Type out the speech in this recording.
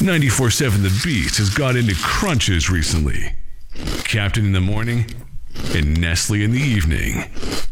94.7 The Beast has got into crunches recently. Captain in the morning and Nestle in the evening.